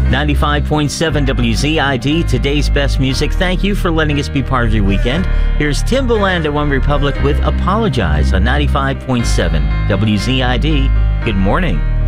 95.7 WZID, today's best music. Thank you for letting us be part of your weekend. Here's Timbaland at One Republic with Apologize on 95.7 WZID. Good morning.